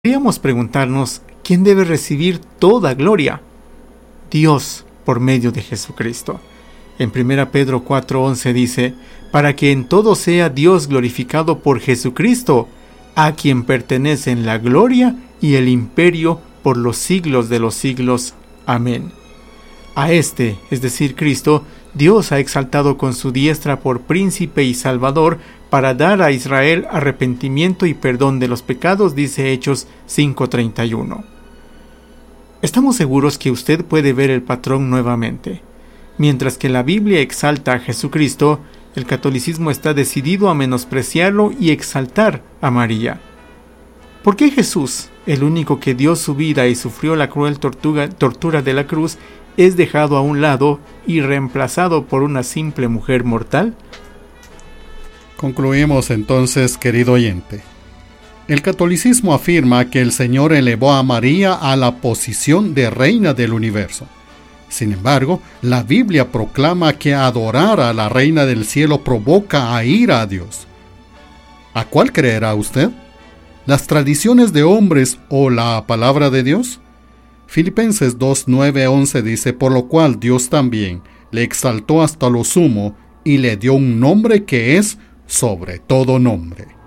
Podríamos preguntarnos, ¿quién debe recibir toda gloria? Dios, por medio de Jesucristo. En 1 Pedro 4:11 dice, para que en todo sea Dios glorificado por Jesucristo, a quien pertenecen la gloria y el imperio por los siglos de los siglos. Amén. A este, es decir, Cristo, Dios ha exaltado con su diestra por príncipe y salvador para dar a Israel arrepentimiento y perdón de los pecados, dice Hechos 5:31. Estamos seguros que usted puede ver el patrón nuevamente. Mientras que la Biblia exalta a Jesucristo, el catolicismo está decidido a menospreciarlo y exaltar a María. ¿Por qué Jesús, el único que dio su vida y sufrió la cruel tortura de la cruz, es dejado a un lado y reemplazado por una simple mujer mortal? Concluimos entonces, querido oyente. El catolicismo afirma que el Señor elevó a María a la posición de reina del universo. Sin embargo, la Biblia proclama que adorar a la reina del cielo provoca a ira a Dios. ¿A cuál creerá usted? ¿Las tradiciones de hombres o la palabra de Dios? Filipenses 2:9-11 dice, por lo cual Dios también le exaltó hasta lo sumo y le dio un nombre que es sobre todo nombre.